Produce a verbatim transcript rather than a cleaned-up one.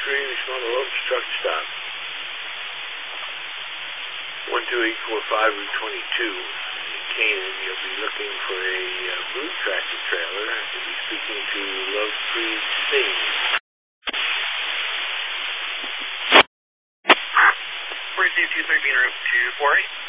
three, respond to Love's truck stop. one two eight four five, Route twenty-two. In Canaan, you'll be looking for a uh, blue tractor trailer. You'll be speaking to Lovepreet Singh. Receive two three being route two four eight.